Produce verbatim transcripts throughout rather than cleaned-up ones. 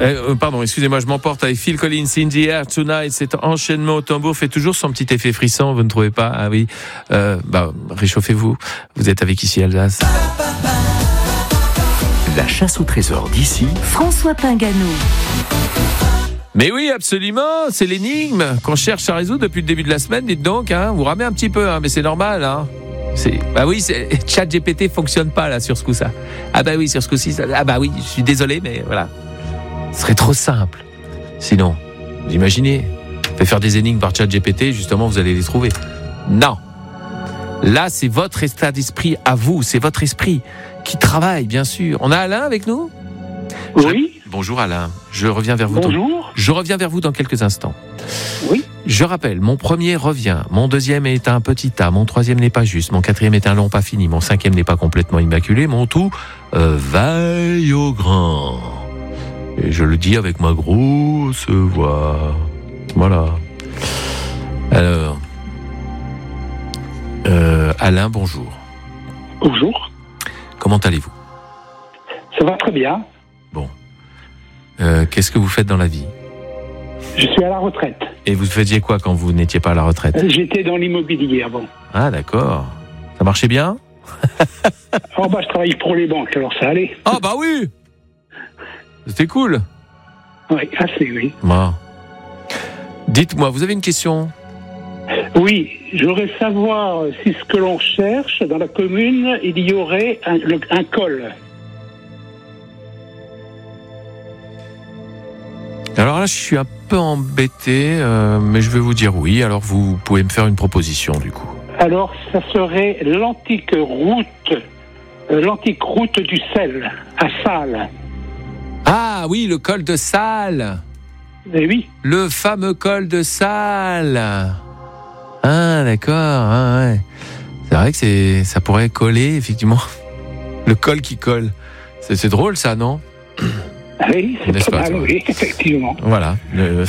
Euh, pardon, excusez-moi, je m'emporte avec Phil Collins, In the Air Tonight. Cet enchaînement au tambour fait toujours son petit effet frisson, vous ne trouvez pas? Ah oui. Euh, bah, réchauffez-vous. Vous êtes avec Ici Alsace. La chasse au trésor d'ici, François Pingano. Mais oui, absolument, c'est l'énigme qu'on cherche à résoudre depuis le début de la semaine. Dites donc, hein, vous ramez un petit peu, hein, mais c'est normal. Hein. C'est... Bah oui, c'est... ChatGPT fonctionne pas là sur ce coup-là. Ah bah oui, sur ce coup-ci, ça... ah bah oui, je suis désolé, mais voilà. Ce serait trop simple. Sinon, vous imaginez, fait faire des énigmes par ChatGPT, justement, vous allez les trouver. Non. Là, c'est votre état d'esprit à vous, c'est votre esprit qui travaille, bien sûr. On a Alain avec nous ? Oui. Je... Bonjour Alain, je reviens vers vous. Bonjour. Dans... Je reviens vers vous dans quelques instants. Oui. Je rappelle, mon premier revient, mon deuxième est un petit A, mon troisième n'est pas juste, mon quatrième est un long pas fini, mon cinquième n'est pas complètement immaculé, mon tout euh, vaille au grand. Et je le dis avec ma grosse voix. Voilà. Alors, euh, Alain, bonjour. Bonjour. Comment allez-vous ? Ça va très bien. Bon. Euh, qu'est-ce que vous faites dans la vie ? Je suis à la retraite. Et vous faisiez quoi quand vous n'étiez pas à la retraite ? J'étais dans l'immobilier avant. Ah, d'accord. Ça marchait bien ? Oh bah je travaille pour les banques, alors ça allait. Ah bah oui ! C'était cool. Oui, assez, oui. Bon. Dites-moi, vous avez une question ? Oui, je voudrais savoir si ce que l'on cherche dans la commune, il y aurait un, le, un col. Alors là, je suis un peu embêté, euh, mais je vais vous dire oui. Alors, vous pouvez me faire une proposition, du coup. Alors, ça serait l'antique route, euh, l'antique route du sel, à Salles. Ah oui, le col de Salles. Eh oui. Le fameux col de Salles. Ah, d'accord. Ah, ouais. C'est vrai que c'est, ça pourrait coller, effectivement. Le col qui colle. C'est, c'est drôle, ça, non ? Oui, c'est N'est-ce pas pas, mal, toi ? oui, effectivement. Voilà. Le...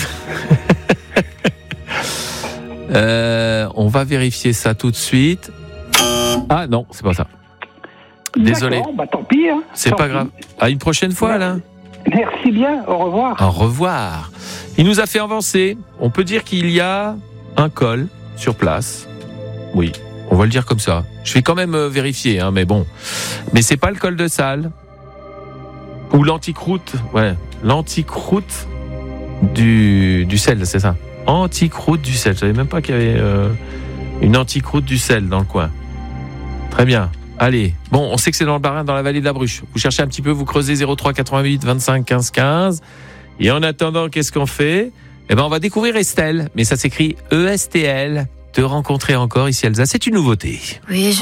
euh, on va vérifier ça tout de suite. Ah non, c'est pas ça. Désolé. D'accord, bah tant pis. Hein. C'est Tant pas pis. grave. À une prochaine fois, Alain. Merci bien, au revoir. Au revoir. Il nous a fait avancer. On peut dire qu'il y a un col sur place. Oui, on va le dire comme ça. Je vais quand même vérifier, hein, mais bon. Mais c'est pas le col de Salles. Ou l'antique route. Ouais, l'antique route du, du sel, c'est ça. Antique route du sel. Je savais même pas qu'il y avait euh, une antique route du sel dans le coin. Très bien. Allez, bon, on sait que c'est dans le Bas-Rhin, dans la vallée de la Bruche. Vous cherchez un petit peu, vous creusez zéro trois quatre-vingt-huit vingt-cinq quinze quinze. Et en attendant, qu'est-ce qu'on fait ? Eh ben, on va découvrir Estelle, mais ça s'écrit E S T L. Te rencontrer encore ici, Elsa, c'est une nouveauté. Oui, je